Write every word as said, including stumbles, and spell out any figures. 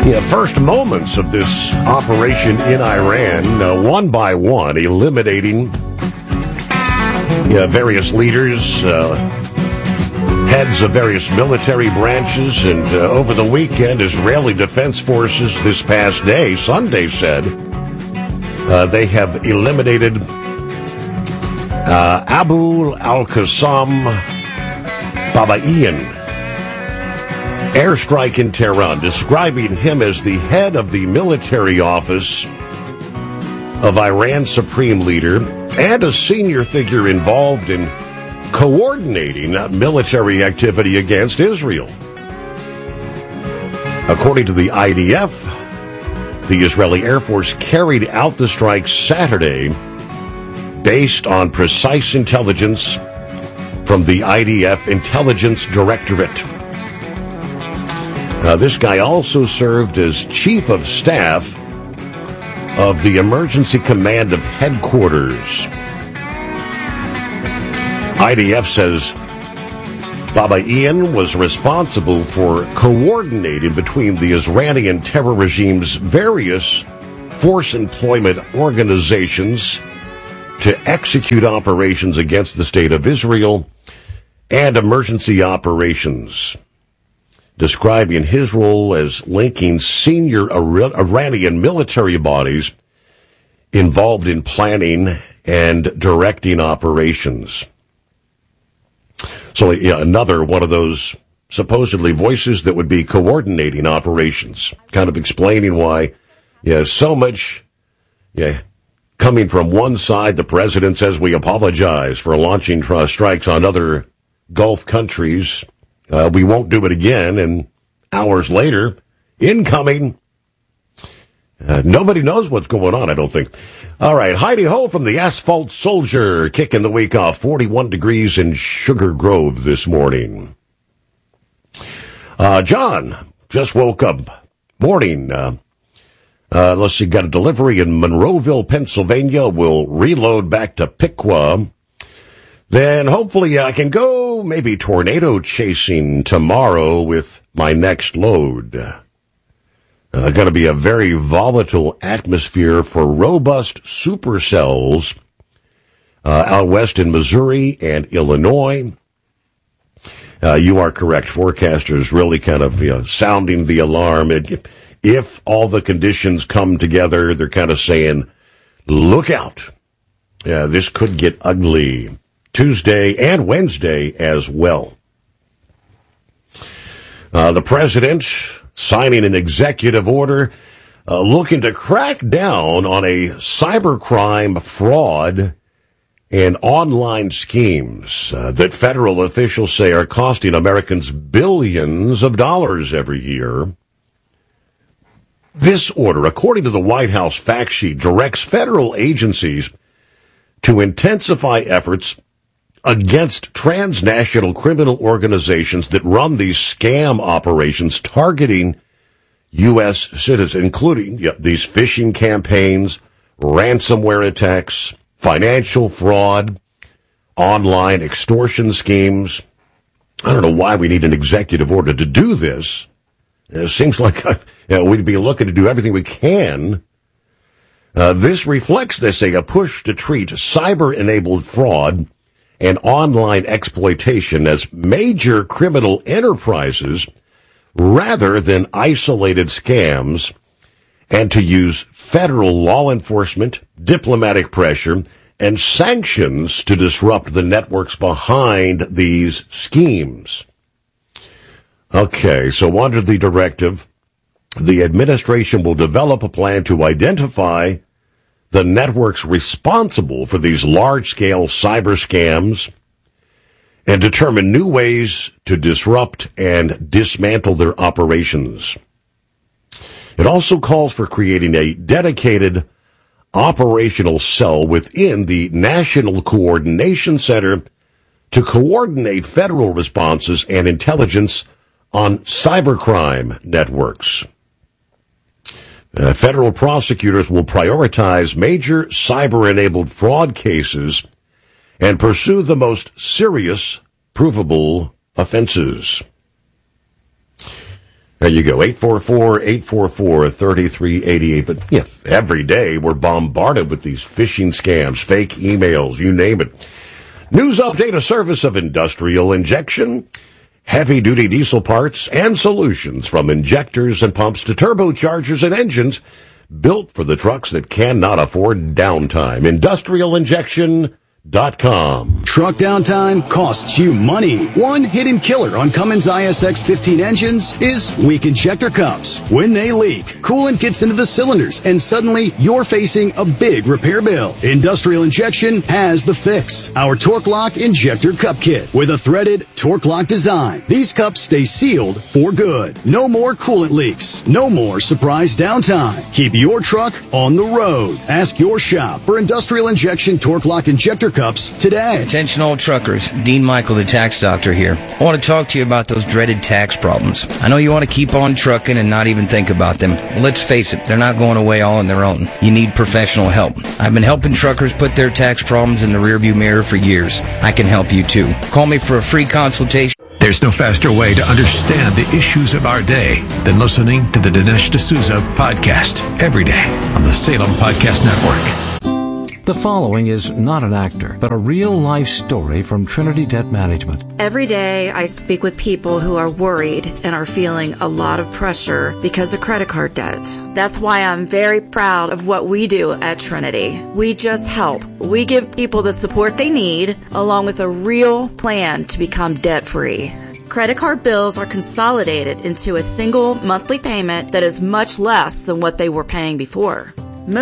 Yeah, first moments of this operation in Iran, uh, one by one, eliminating yeah, various leaders, uh, heads of various military branches, and uh, over the weekend, Israeli Defense Forces this past day, Sunday, said uh, they have eliminated uh, Abu al-Qassam Babaian airstrike in Tehran, describing him as the head of the military office of Iran's supreme leader and a senior figure involved in coordinating military activity against Israel. According to the I D F, the Israeli Air Force carried out the strike Saturday based on precise intelligence from the I D F Intelligence Directorate. Uh, this guy also served as chief of staff of the Emergency Command of Headquarters. I D F says Babaian was responsible for coordinating between the Iranian terror regime's various force employment organizations to execute operations against the State of Israel and emergency operations, describing his role as linking senior Iranian military bodies involved in planning and directing operations. So yeah, another one of those supposedly voices that would be coordinating operations, kind of explaining why yeah, so much yeah, coming from one side. The president says we apologize for launching uh, strikes on other Gulf countries. Uh, we won't do it again, and hours later, incoming. Uh, nobody knows what's going on, I don't think. All right, Heidi Ho from the Asphalt Soldier, kicking the week off. forty-one degrees in Sugar Grove this morning. Uh, John just woke up. Morning. Uh, uh, let's see, got a delivery in Monroeville, Pennsylvania. We'll reload back to Piqua. Then hopefully I can go maybe tornado chasing tomorrow with my next load. Uh, going to be a very volatile atmosphere for robust supercells uh, out west in Missouri and Illinois. Uh, you are correct. Forecasters really kind of you know, sounding the alarm. It, if all the conditions come together, they're kind of saying, look out. Yeah, this could get ugly. Tuesday and Wednesday as well. Uh, the president signing an executive order uh, looking to crack down on a cybercrime fraud and online schemes uh, that federal officials say are costing Americans billions of dollars every year. This order, according to the White House fact sheet, directs federal agencies to intensify efforts against transnational criminal organizations that run these scam operations targeting U S citizens, including yeah, these phishing campaigns, ransomware attacks, financial fraud, online extortion schemes. I don't know why we need an executive order to do this. It seems like uh, you know, we'd be looking to do everything we can. Uh, this reflects, they say, a push to treat cyber-enabled fraud and online exploitation as major criminal enterprises rather than isolated scams, and to use federal law enforcement, diplomatic pressure, and sanctions to disrupt the networks behind these schemes. Okay, so under the directive, the administration will develop a plan to identify the networks responsible for these large-scale cyber scams and determine new ways to disrupt and dismantle their operations. It also calls for creating a dedicated operational cell within the National Coordination Center to coordinate federal responses and intelligence on cybercrime networks. Uh, federal prosecutors will prioritize major cyber-enabled fraud cases and pursue the most serious, provable offenses. There you go, eight four four, eight four four, three three eight eight. But yeah, every day we're bombarded with these phishing scams, fake emails, you name it. News update, a service of Industrial Injection. Heavy-duty diesel parts and solutions from injectors and pumps to turbochargers and engines built for the trucks that cannot afford downtime. Industrial Injection dot com. Truck downtime costs you money. One hidden killer on Cummins I S X fifteen engines is weak injector cups. When they leak, coolant gets into the cylinders and suddenly you're facing a big repair bill. Industrial Injection has the fix. Our Torque Lock Injector Cup Kit with a threaded Torque Lock design. These cups stay sealed for good. No more coolant leaks. No more surprise downtime. Keep your truck on the road. Ask your shop for Industrial Injection Torque Lock Injector Cups today. Attention all truckers, Dean Michael, the tax doctor here. I want to talk to you about those dreaded tax problems. I know you want to keep on trucking and not even think about them. Well, let's face it, they're not going away all on their own. You need professional help. I've been helping truckers put their tax problems in the rearview mirror for years. I can help you too. Call me for a free consultation. There's no faster way to understand the issues of our day than listening to the Dinesh D'Souza podcast every day on the Salem Podcast Network. The following is not an actor, but a real-life story from Trinity Debt Management. Every day I speak with people who are worried and are feeling a lot of pressure because of credit card debt. That's why I'm very proud of what we do at Trinity. We just help. We give people the support they need, along with a real plan to become debt-free. Credit card bills are consolidated into a single monthly payment that is much less than what they were paying before.